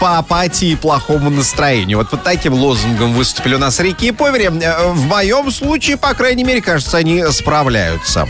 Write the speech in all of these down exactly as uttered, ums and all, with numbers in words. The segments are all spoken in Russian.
по апатии и плохому настроению. Вот под таким лозунгом выступили у нас Рики и Повери. В моем случае, по крайней мере, кажется, они справляются.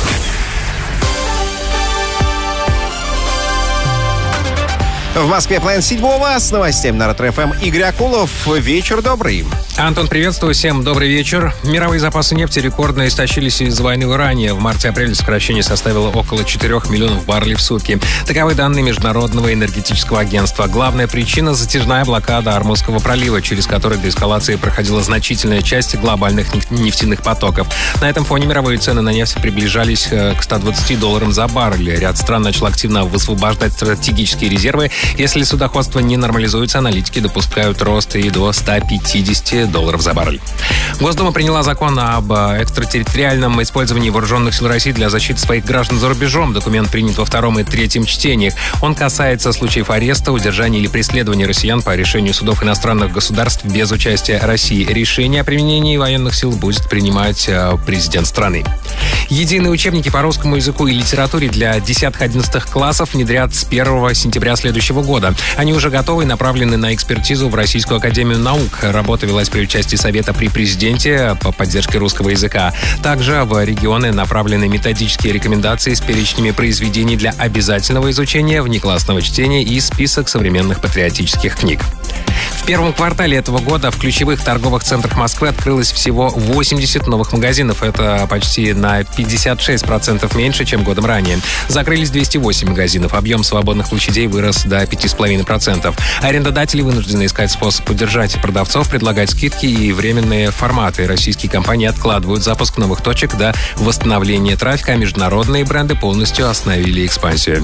В Москве половина седьмого с новостями на Ретро-ФМ. Игорь Акулов. Вечер добрый. Антон, приветствую. Всем добрый вечер. Мировые запасы нефти рекордно истощились из-за войны в Иране. В марте-апреле сокращение составило около четырёх миллионов баррелей в сутки. Таковы данные Международного энергетического агентства. Главная причина – затяжная блокада Ормузского пролива, через который до эскалации проходила значительная часть глобальных нефтяных потоков. На этом фоне мировые цены на нефть приближались к ста двадцати долларам за баррель. Ряд стран начал активно высвобождать стратегические резервы. Если судоходство не нормализуется, аналитики допускают рост и до ста пятидесяти долларов за баррель. Госдума приняла закон об экстратерриториальном использовании вооруженных сил России для защиты своих граждан за рубежом. Документ принят во втором и третьем чтениях. Он касается случаев ареста, удержания или преследования россиян по решению судов иностранных государств без участия России. Решение о применении военных сил будет принимать президент страны. Единые учебники по русскому языку и литературе для десятых-одиннадцатых классов внедрят с первого сентября следующего года. Они уже готовы и направлены на экспертизу в Российскую академию наук. Работа велась при участии Совета при президенте по поддержке русского языка. Также в регионы направлены методические рекомендации с перечнями произведений для обязательного изучения, внеклассного чтения и список современных патриотических книг. В первом квартале этого года в ключевых торговых центрах Москвы открылось всего восемьдесят новых магазинов. Это почти на пятьдесят шесть процентов меньше, чем годом ранее. Закрылись двести восемь магазинов. Объем свободных площадей вырос до пяти целых пяти десятых процента. Арендодатели вынуждены искать способ удержать продавцов, предлагать скидки и временные форматы. Российские компании откладывают запуск новых точек до восстановления трафика, а международные бренды полностью остановили экспансию.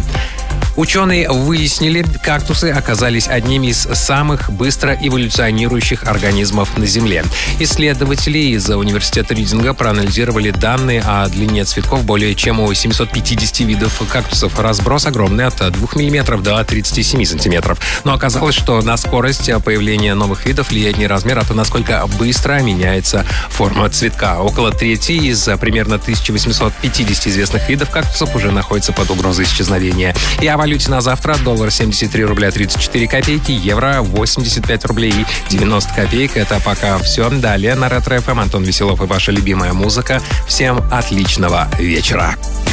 Ученые выяснили, кактусы оказались одними из самых быстро эволюционирующих организмов на Земле. Исследователи из университета Ридинга проанализировали данные о длине цветков более чем у семисот пятидесяти видов кактусов. Разброс огромный, от двух миллиметров до тридцати семи сантиметров. Но оказалось, что на скорость появления новых видов влияет не размер, а то, насколько быстро меняется форма цветка. Около трети из примерно тысяча восемьсот пятидесяти известных видов кактусов уже находятся под угрозой исчезновения. И о валюте на завтра: доллар семьдесят три рубля тридцать четыре копейки, евро восемьдесят пять рублей и девяносто копеек. Это пока все. Далее на Ретро-ФМ Антон Веселов и ваша любимая музыка. Всем отличного вечера.